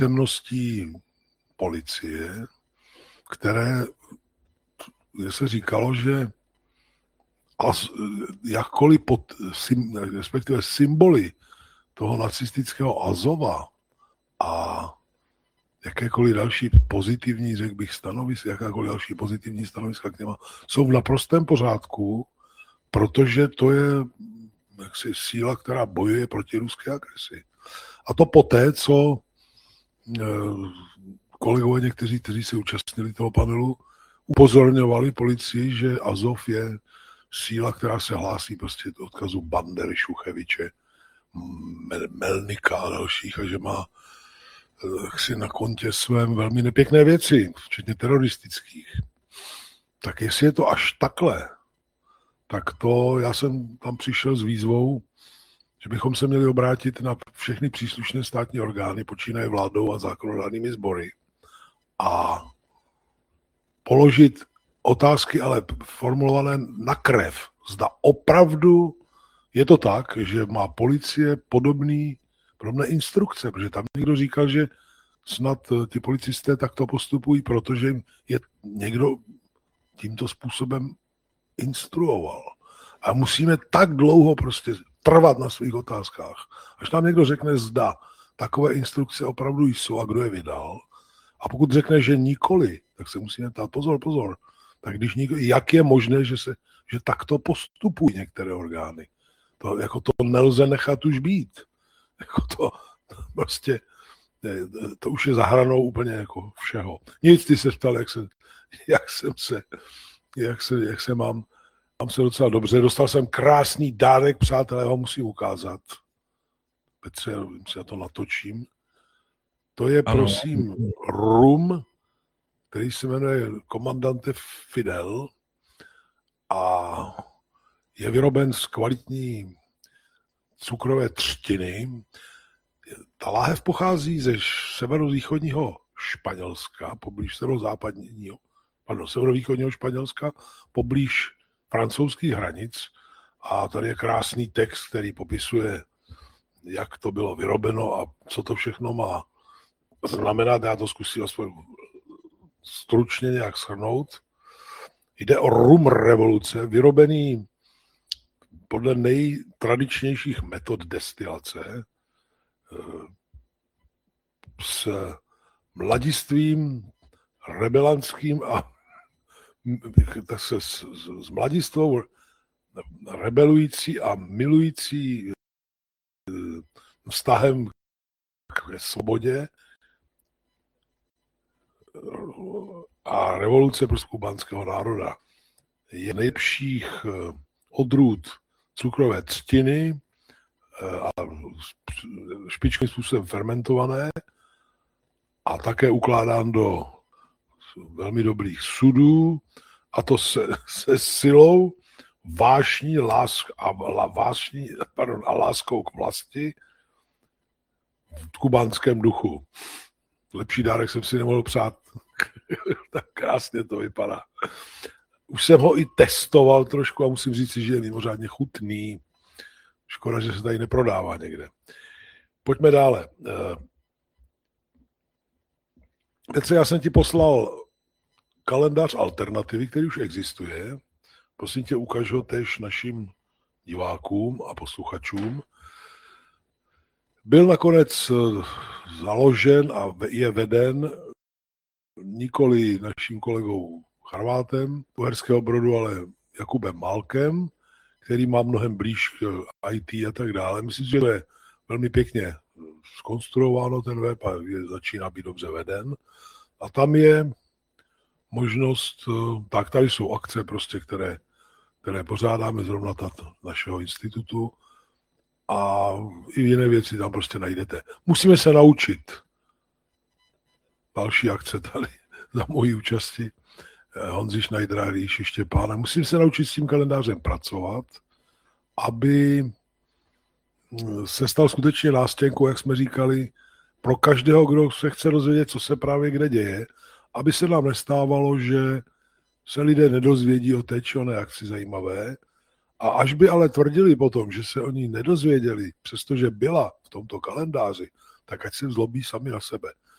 temností policie, kde se říkalo, že jakkoliv respektive symboly toho nacistického Azova a jakékoliv další pozitivní, řekl bych, jakákoliv další pozitivní stanoviska k něma jsou v naprostém pořádku, protože to je jaksi síla, která bojuje proti ruské agresi. A to poté, co kolegové někteří, kteří se účastnili toho panelu, upozorňovali policii, že Azov je síla, která se hlásí prostě do odkazu Bandery, Šucheviče, Melnika a dalších a že má si na kontě svém velmi nepěkné věci, včetně teroristických. Tak jestli je to až takhle, tak to já jsem tam přišel s výzvou, že bychom se měli obrátit na všechny příslušné státní orgány, počínaje vládou a zákonodárnými sbory a položit otázky, ale formulované na krev. Zda opravdu je to tak, že má policie podobné instrukce, protože tam někdo říkal, že snad ti policisté takto postupují, protože jim je někdo tímto způsobem instruoval. A musíme tak dlouho prostě trvat na svých otázkách, až nám někdo řekne, zda takové instrukce opravdu jsou a kdo je vydal. A pokud řekne, že nikoli, tak se musíme ptát, pozor, tak když nikoli, jak je možné, že takto postupují některé orgány. To nelze nechat už být. To už je za hranou úplně jako všeho. Nic, ty se ptal, jak se mám. Mám se docela dobře. Dostal jsem krásný dárek, přátelé, ho musím ukázat. Petře, si na to natočím. To je, prosím, rum, který se jmenuje Komandante Fidel a je vyroben z kvalitní cukrové třtiny. Ta láhev pochází ze severovýchodního Španělska, poblíž severovýchodního Španělska, poblíž francouzských hranic. A tady je krásný text, který popisuje, jak to bylo vyrobeno a co to všechno má znamenat. Já to zkusím aspoň stručně nějak shrnout. Jde o rum revoluce, vyrobený podle nejtradičnějších metod destilace s mladistvím rebelantským a s mladistvou rebelující a milující vztahem k svobodě a revoluce prostě kubánského národa. Je nejlepších odrůd cukrové třtiny a špičkovým způsobem fermentované a také ukládán do velmi dobrých sudů a to se silou, vášní a láskou k vlasti v kubánském duchu. Lepší dárek jsem si nemohl přát. Tak krásně to vypadá. Už jsem ho i testoval trošku a musím říct, že je mimořádně chutný. Škoda, že se tady neprodává někde. Pojďme dále. Petře, já jsem ti poslal kalendář alternativy, který už existuje. Prosím tě, ukaž ho též našim divákům a posluchačům. Byl nakonec založen a je veden nikoli naším kolegou Charvátem Uherského Brodu, ale Jakubem Málkem, který má mnohem blíž k IT a tak dále. Myslím, že to je velmi pěkně zkonstruováno ten web a začíná být dobře veden. A tam je možnost, tak tady jsou akce prostě, které pořádáme zrovna našeho institutu a i jiné věci tam prostě najdete. Musíme se naučit. Další akce tady za mojí účasti. Honzi Schneidera, Ríši Štěpána. Musím se naučit s tím kalendářem pracovat, aby se stal skutečně nástěnkou, jak jsme říkali, pro každého, kdo se chce dozvědět, co se právě kde děje, aby se nám nestávalo, že se lidé nedozvědí o té či oné akci zajímavé a až by ale tvrdili potom, že se o ní nedozvěděli, přestože byla v tomto kalendáři, tak ať se zlobí sami na sebe.